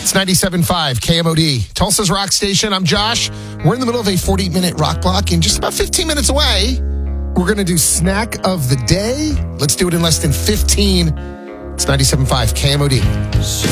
It's 97.5 KMOD, Tulsa's Rock Station. I'm Josh. We're in the middle of a 40-minute rock block, and just about 15 minutes away, we're going to do Snack of the Day. Let's do it in less than 15. It's 97.5 KMOD. So